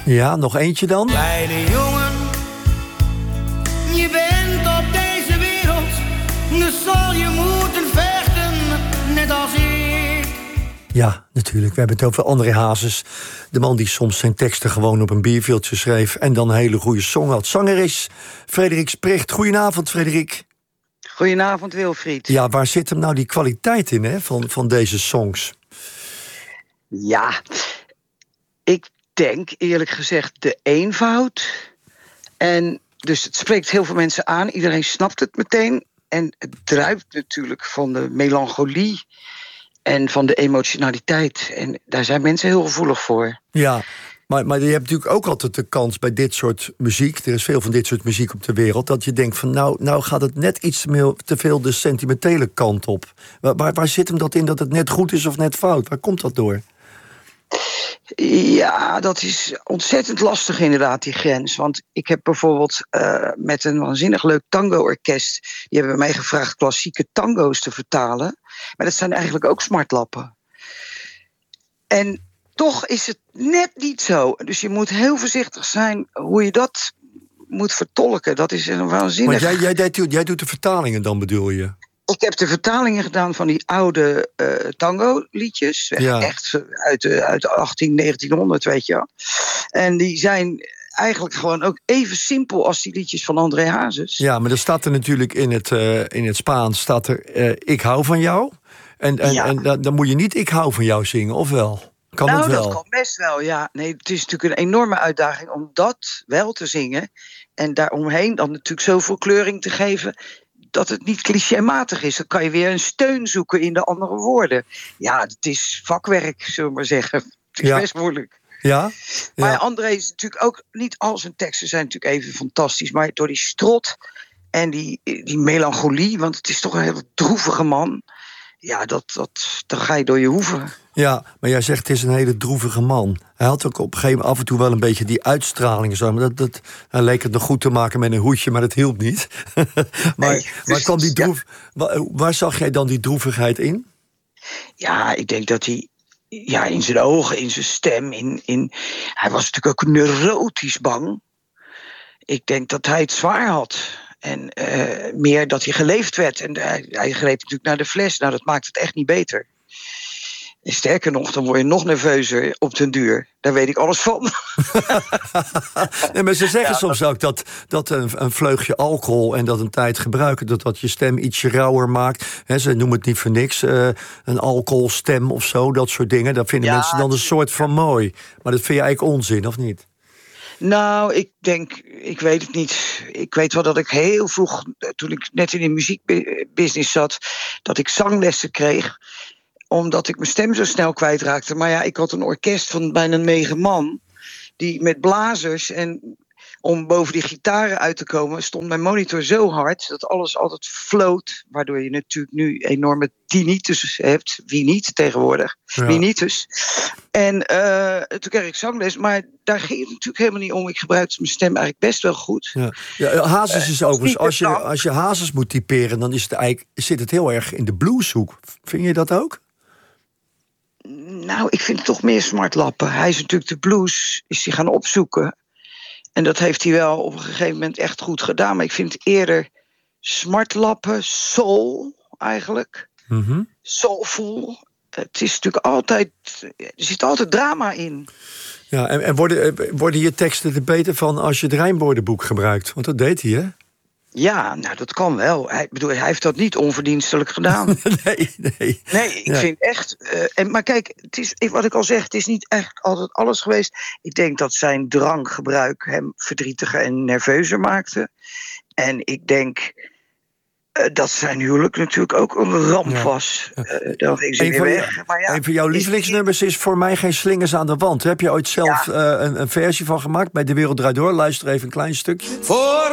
Ja, nog eentje dan? Kleine jongen, je bent op deze wereld, dus zal je moeten vechten, net als ik. Ja, natuurlijk. We hebben het over André Hazes. De man die soms zijn teksten gewoon op een bierveeltje schreef en dan een hele goede song had. Zanger is Frederik Sprecht. Goedenavond, Frederik. Goedenavond, Wilfried. Ja, waar zit hem nou die kwaliteit in, hè, van deze songs? Ja, ik denk eerlijk gezegd de eenvoud. En dus het spreekt heel veel mensen aan. Iedereen snapt het meteen. En het druipt natuurlijk van de melancholie en van de emotionaliteit. En daar zijn mensen heel gevoelig voor. Ja, maar je hebt natuurlijk ook altijd de kans bij dit soort muziek, er is veel van dit soort muziek op de wereld, dat je denkt van nou gaat het net iets te veel de sentimentele kant op. Waar zit hem dat in, dat het net goed is of net fout? Waar komt dat door? Ja, dat is ontzettend lastig inderdaad, die grens. Want ik heb bijvoorbeeld met een waanzinnig leuk tango-orkest, die hebben mij gevraagd klassieke tango's te vertalen. Maar dat zijn eigenlijk ook smartlappen. En toch is het net niet zo. Dus je moet heel voorzichtig zijn hoe je dat moet vertolken. Dat is een waanzinnig... Want jij doet de vertalingen dan, bedoel je? Ik heb de vertalingen gedaan van die oude tango-liedjes. Ja. Echt uit 1900, weet je wel. En die zijn eigenlijk gewoon ook even simpel als die liedjes van André Hazes. Ja, maar er staat er natuurlijk in het Spaans staat er ik hou van jou. En dan moet je niet ik hou van jou zingen, of wel? Kan het wel? Dat kan best wel, ja. Nee, het is natuurlijk een enorme uitdaging om dat wel te zingen. En daaromheen dan natuurlijk zoveel kleuring te geven dat het niet clichématig is. Dan kan je weer een steun zoeken in de andere woorden. Ja, het is vakwerk, zullen we maar zeggen. Het is best moeilijk. Ja? Maar André is natuurlijk ook... Niet al zijn teksten zijn natuurlijk even fantastisch, maar door die strot en die melancholie, want het is toch een heel droevige man. Ja, dan ga je door je hoeven. Ja, maar jij zegt het is een hele droevige man. Hij had ook op een gegeven moment af en toe wel een beetje die uitstraling. Zo, maar hij leek het nog goed te maken met een hoedje, maar dat hielp niet. Waar zag jij dan die droevigheid in? Ja, ik denk dat hij in zijn ogen, in zijn stem, hij was natuurlijk ook neurotisch bang. Ik denk dat hij het zwaar had. En meer dat hij geleefd werd. En hij greep natuurlijk naar de fles. Nou, dat maakt het echt niet beter. En sterker nog, dan word je nog nerveuzer op den duur. Daar weet ik alles van. Nee, maar ze zeggen soms ook dat een vleugje alcohol en dat een tijd gebruiken, dat je stem ietsje rauwer maakt. He, ze noemen het niet voor niks. Een alcoholstem of zo, dat soort dingen. Dat vinden mensen dan een soort van mooi. Maar dat vind je eigenlijk onzin, of niet? Nou, ik weet het niet. Ik weet wel dat ik heel vroeg, toen ik net in de muziekbusiness zat, dat ik zanglessen kreeg, omdat ik mijn stem zo snel kwijtraakte. Maar ja, ik had een orkest van bijna 9 man, die met blazers, en om boven die gitaren uit te komen stond mijn monitor zo hard dat alles altijd floot, waardoor je natuurlijk nu enorme tinnitus hebt. Wie niet tegenwoordig? Ja. Tinnitus. En toen kreeg ik zangles, maar daar ging het natuurlijk helemaal niet om. Ik gebruikte mijn stem eigenlijk best wel goed. Ja, Hazes is overigens, als je Hazes moet typeren, dan zit het heel erg in de blueshoek. Vind je dat ook? Nou, ik vind het toch meer smartlappen. Hij is natuurlijk de blues, is hij gaan opzoeken. En dat heeft hij wel op een gegeven moment echt goed gedaan. Maar ik vind het eerder smartlappen, soul eigenlijk. Mm-hmm. Soulful. Het is natuurlijk altijd, er zit altijd drama in. Ja, en worden je teksten er beter van als je het rijmwoordenboek gebruikt? Want dat deed hij, hè? Ja, nou, dat kan wel. Hij heeft dat niet onverdienstelijk gedaan. Nee, ik vind echt... maar kijk, het is, wat ik al zeg, het is niet echt altijd alles geweest. Ik denk dat zijn drankgebruik hem verdrietiger en nerveuzer maakte. En ik denk dat zijn huwelijk natuurlijk ook een ramp was. Dan ging ze weer weg. Maar ja, een van jouw lievelingsnummers is Voor mij geen slingers aan de wand. Heb je ooit zelf een versie van gemaakt bij De Wereld Draait Door? Luister even een klein stukje.